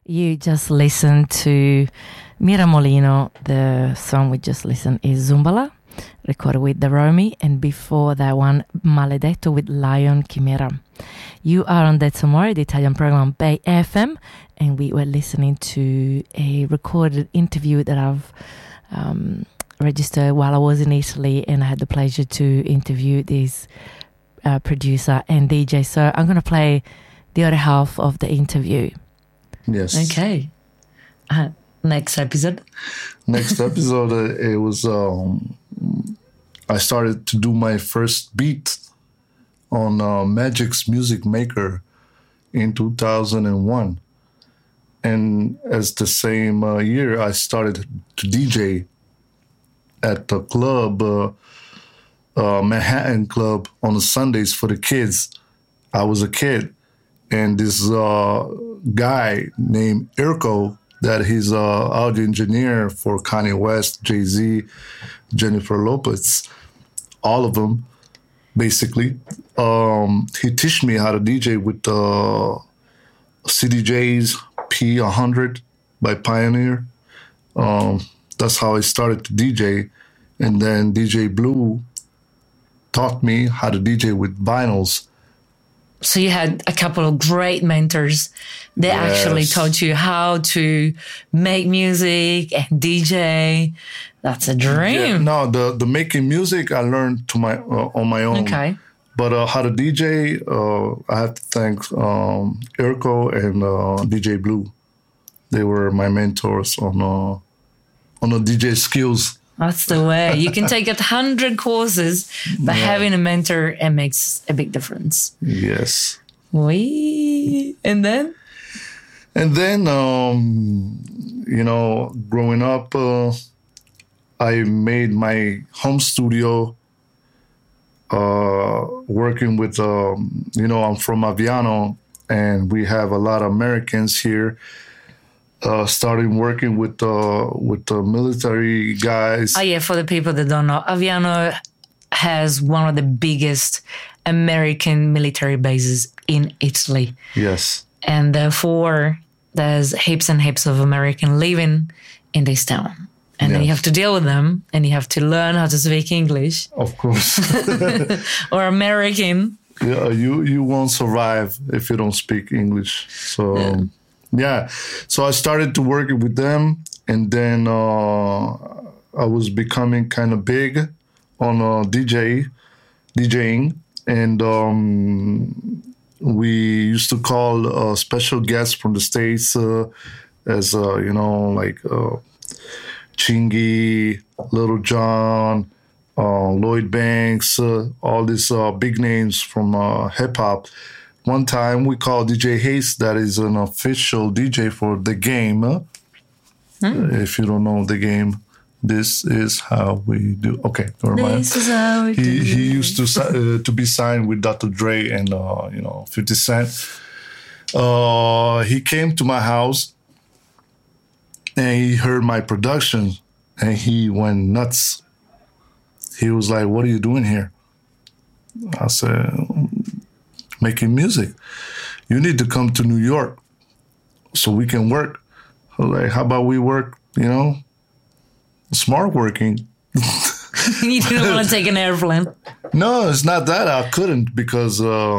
You just listened to Mira Molino. The song we just listened is Zumbala, recorded with the Romy, and before that one, Maledetto with Lion Chimera. You are on That's Amore, the Italian program on Bay FM, and we were listening to a recorded interview that I've registered while I was in Italy, and I had the pleasure to interview this producer and DJ. So I'm going to play the other half of the interview. Yes. Okay. Next episode. Next episode, it was, I started to do my first beat on Magic's Music Maker in 2001. And as the same year, I started to DJ at the club, Manhattan Club, on the Sundays for the kids. I was a kid. And this guy named Irko, that he's an audio engineer for Kanye West, Jay-Z, Jennifer Lopez, all of them, basically. He taught me how to DJ with the CDJs P100 by Pioneer. That's how I started to DJ. And then DJ Blue taught me how to DJ with vinyls. So you had a couple of great mentors that actually taught you how to make music and DJ. That's a dream. Yeah, no, the making music I learned on my own. Okay. But how to DJ, I have to thank Irko and DJ Blue. They were my mentors on the DJ skills. That's the way. You can take 100 courses, but having a mentor, it makes a big difference. Yes. And then? And then, growing up, I made my home studio working with, I'm from Aviano, and we have a lot of Americans here. Starting working with the military guys. Oh yeah, for the people that don't know, Aviano has one of the biggest American military bases in Italy. Yes. And therefore, there's heaps and heaps of American living in this town. And then you have to deal with them, and you have to learn how to speak English. Of course. Or American. Yeah, you won't survive if you don't speak English. So... Yeah, so I started to work with them, and then I was becoming kind of big on DJing, and we used to call special guests from the States as, like Chingy, Little John, Lloyd Banks, all these big names from hip-hop. One time we called DJ Hayes, that is an official DJ for The Game. If you don't know The Game, this is how we do. Okay, never mind. This is how we do. He used to be signed with Dr. Dre and 50 Cent. He came to my house and he heard my production and he went nuts. He was like, "What are you doing here?" I said, "Making music. You need to come to New York so we can work." I was like, "How about we work, smart working?" You didn't want to take an airplane. No, it's not that. I couldn't because,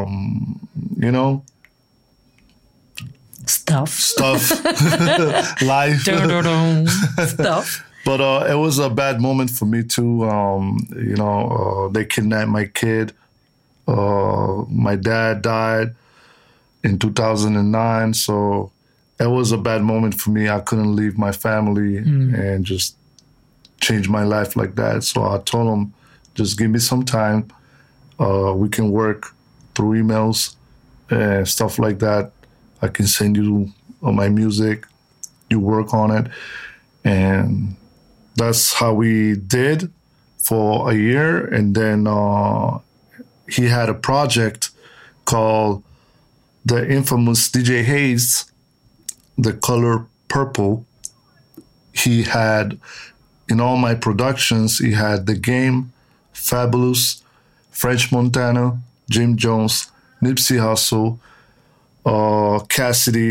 Stuff. Life. Stuff. But it was a bad moment for me too. They kidnapped my kid. My dad died in 2009, so it was a bad moment for me. I couldn't leave my family and just change my life like that. So I told him, just give me some time. We can work through emails and stuff like that. I can send you my music. You work on it. And that's how we did for a year. And then he had a project called the infamous DJ Hayes, The Color Purple. He had, in all my productions, he had The Game, Fabulous, French Montana, Jim Jones, Nipsey Hussle, Cassidy,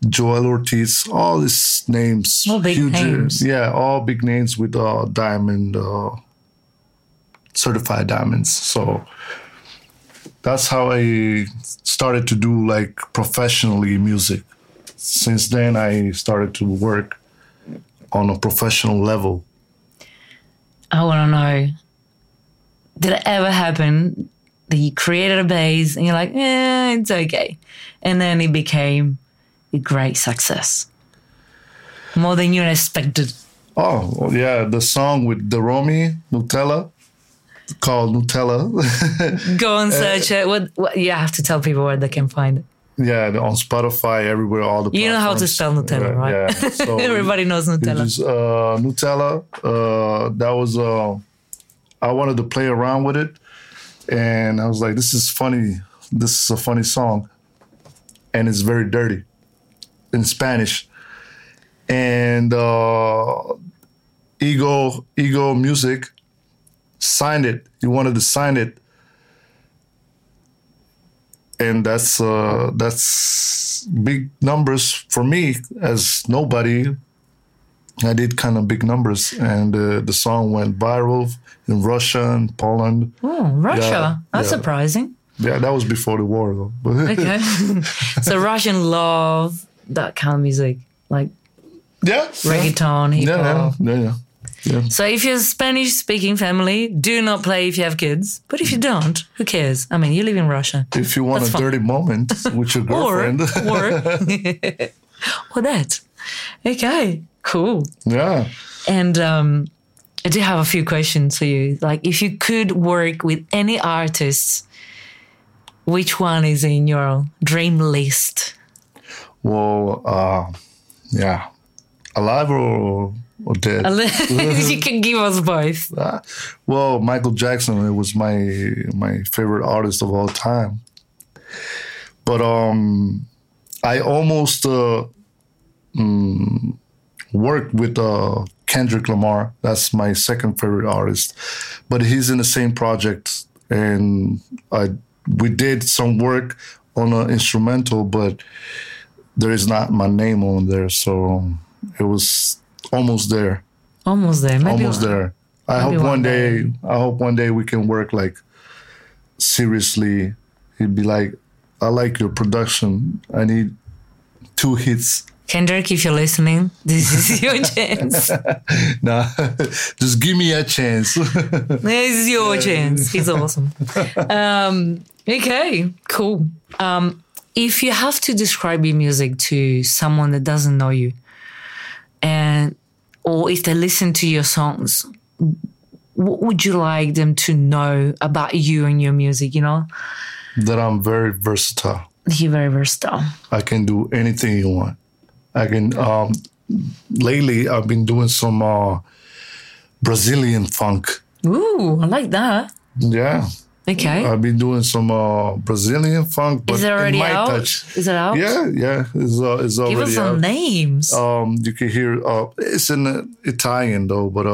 Joel Ortiz, all these names. All big names. Yeah, all big names with diamond, certified diamonds. So that's how I started to do like professionally music. Since then, I started to work on a professional level. I want to know, did it ever happen that you created a bass and you're like, it's okay. And then it became a great success? More than you expected. Oh, well, yeah, the song with Deromi, Nutella, called Nutella. Go and search it. What you have to tell people where they can find it. Yeah, on Spotify, everywhere, all the platforms. You know how to spell Nutella, right? Yeah. So everybody knows Nutella. Nutella, that was, I wanted to play around with it. And I was like, this is funny. This is a funny song. And it's very dirty in Spanish. And Ego Music signed it. He wanted to sign it. And that's big numbers for me as nobody. I did kind of big numbers, and the song went viral in Russia and Poland. Oh, Russia! That's surprising. Yeah, that was before the war, though. Okay, so Russian love that kind of music, like reggaeton, hip hop. Yeah. So if you're a Spanish-speaking family, do not play if you have kids. But if you don't, who cares? I mean, you live in Russia. If you want dirty moment with your girlfriend. or that. Okay, cool. Yeah. And I do have a few questions for you. Like, if you could work with any artist, which one is in your dream list? Well, yeah. Alive or dead? You can give us both. Well, Michael Jackson, it was my favorite artist of all time. But I almost worked with Kendrick Lamar. That's my second favorite artist. But he's in the same project, and we did some work on an instrumental, but there is not my name on there, so it was almost there. Almost there. Maybe almost there. I hope one day we can work like seriously. He'd be like, I like your production. I need 2 hits. Kendrick, if you're listening, this is your chance. Nah, just give me a chance. This is your chance. He's awesome. Okay, cool. If you have to describe your music to someone that doesn't know you, or if they listen to your songs, what would you like them to know about you and your music, you know? That I'm very versatile. You're very versatile. I can do anything you want. I can, lately I've been doing some Brazilian funk. Ooh, I like that. Yeah. Okay. I've been doing some Brazilian funk, but is it already in my out? touch. Is it out? Yeah. It's already out. Give us some names. You can hear, it's in Italian though, but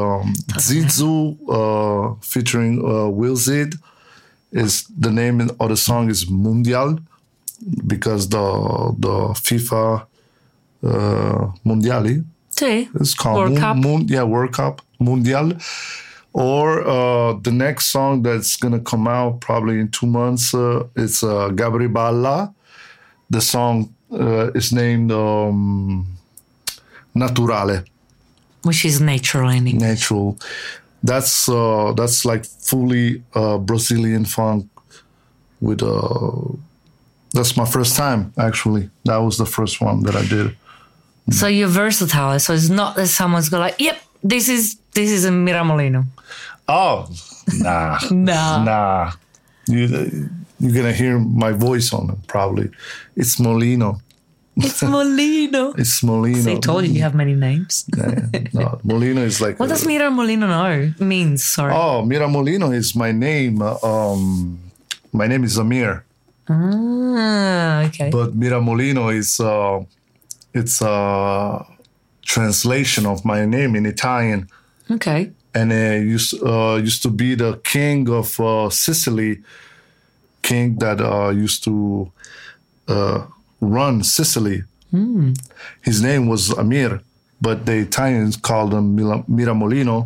Zizou featuring Will Zid is the name of the song is Mundial, because the FIFA Mondiali. Sí. It's called World Cup. World Cup Mundial. Or the next song that's gonna come out probably in 2 months. It's Gabriella. The song is named Naturale, which is natural in English. Natural. That's like fully Brazilian funk with that's my first time, actually. That was the first one that I did. So you're versatile. So it's not that someone's going like, yep, this is a Miramolino. Oh, nah. Nah. You're going to hear my voice on it, probably. It's Molino. It's Molino. It's Molino. They told you have many names. No, Molino is like... What does Miramolino mean? Sorry. Oh, Miramolino is my name. My name is Amir. Ah, okay. But Miramolino is it's a translation of my name in Italian. Okay. And it used to be the king of Sicily, king that used to run Sicily. His name was Amir, but the Italians called him Miramolino.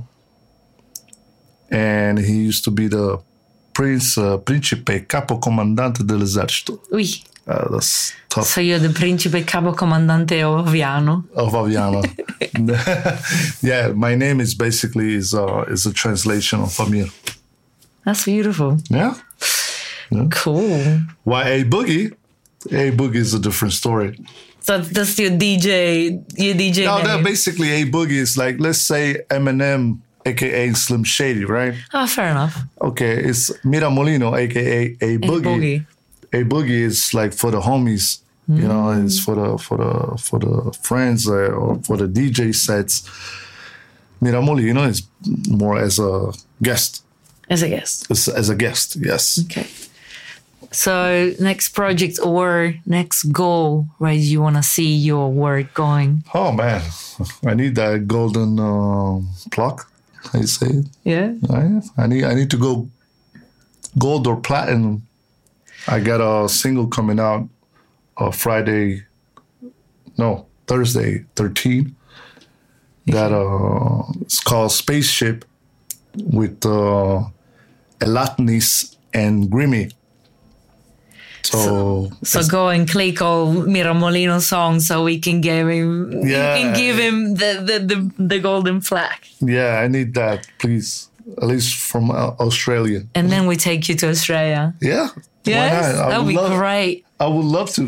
And he used to be the principe capo comandante dell'esercito. Oui. That's tough. So you're the principe capo comandante of Aviano. Of Aviano. Yeah, my name is basically is a translation of Amir. That's beautiful. Yeah. Cool. Why A Boogie? A Boogie is a different story. So that's your DJ No, name. that basically A Boogie is like, let's say Eminem, aka Slim Shady, right? Oh, fair enough. Okay, it's Miramolino, aka A Boogie. A Boogie is like for the homies, you know, it's for the friends or for the DJ sets. Miramolino is more as a guest. As a guest. As a guest, yes. Okay. So next project or next goal, where do you want to see your work going? Oh man, I need that golden plug. How you say it? Yeah. I need to go gold or platinum. I got a single coming out Thursday 13. That it's called Spaceship with Elatnis and Grimmy. So go and click all Miramolino songs so we can give him the golden flag. Yeah, I need that, please. At least from Australia. And then we take you to Australia. Yeah. Yes, that would be great. I would love to.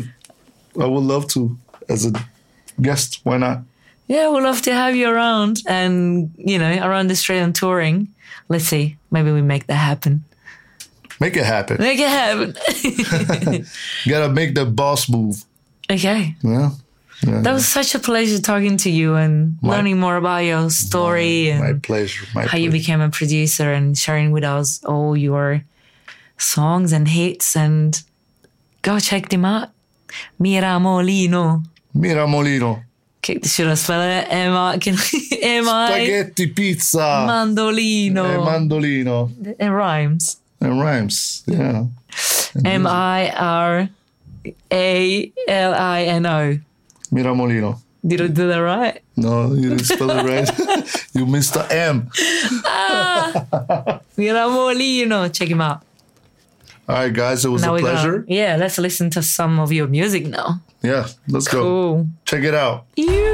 As a guest. Why not? Yeah, we'd love to have you around and, around Australian touring. Let's see. Maybe we make that happen. Make it happen. Make it happen. Gotta make the boss move. Okay. Yeah. That was such a pleasure talking to you and learning more about your story and my pleasure. How you became a producer and sharing with us all your songs and hits, and go check them out. Miramolino. Okay, should I spell it? Spaghetti pizza. Mandolino. It rhymes. It rhymes, yeah. Miramolino. Miramolino. Did I do that right? No, you didn't spell it right. You missed the M. Miramolino. Check him out. All right, guys, it was a pleasure. Let's listen to some of your music now. Yeah, let's go. Cool. Check it out. Yeah.